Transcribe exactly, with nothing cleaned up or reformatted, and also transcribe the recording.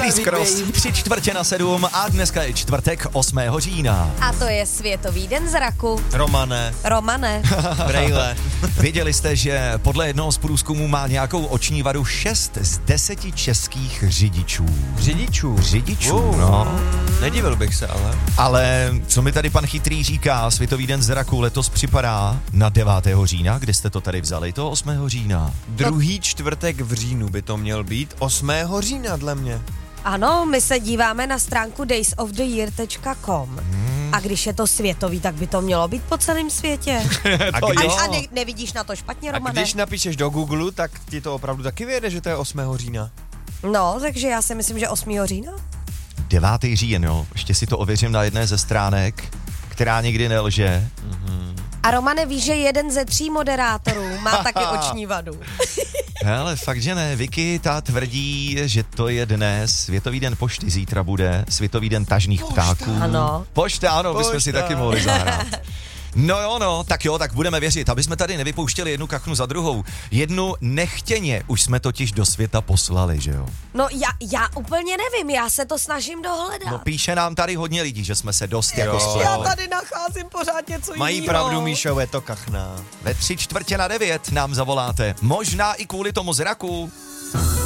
Chris Cross, tři čtvrtě na sedm a dneska je čtvrtek osmého října. A to je Světový den zraku. Romane. Romane. Brejle. Věděli jste, že podle jednoho z průzkumů má nějakou oční vadu šest z deseti českých řidičů. Řidičů? Řidičů, uh, no. Nedivil bych se, ale. Ale co mi tady pan Chytrý říká, Světový den zraku letos připadá na devátého října, kde jste to tady vzali, to osmého října. Druhý čtvrtek v říjnu by to měl být, osmého října dle mě. Ano, my se díváme na stránku days of the year tečka com. Hmm. A když je to světový, tak by to mělo být po celém světě. A, To když, jo. A, a ne, nevidíš na to špatně, a Romane? když napíšeš do Google, tak ti to opravdu taky vyjede, že to je osmého října. No, takže já si myslím, že osmého října. devátý říjen, jo. Ještě si to ověřím na jedné ze stránek, která nikdy nelže. A Romane, víš, že jeden ze tří moderátorů má taky oční vadu. Hele, fakt, že ne. Vicky ta tvrdí, že to je dnes Světový den pošty, zítra bude Světový den tažných Pošta. ptáků. Ano. Pošta, ano, bychom Pošta. si taky mohli zahrát. No jo, no, tak jo, tak budeme věřit, aby jsme tady nevypouštěli jednu kachnu za druhou. Jednu nechtěně už jsme totiž do světa poslali, že jo? No já, já úplně nevím, já se to snažím dohledat. No píše nám tady hodně lidí, že jsme se dost Jo. jako Já spojili. tady nacházím pořád něco jiného. Mají pravdu, Míšo, je to kachna. Ve tři čtvrtě na devět nám zavoláte, možná i kvůli tomu zraku.